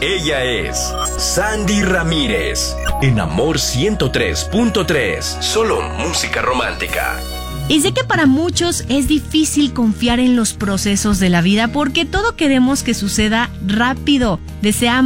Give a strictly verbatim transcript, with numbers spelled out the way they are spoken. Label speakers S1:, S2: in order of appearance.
S1: Ella es Sandy Ramírez. En Amor ciento tres punto tres. Solo música romántica.
S2: Y sé que para muchos es difícil confiar en los procesos de la vida porque todo queremos que suceda rápido. Deseamos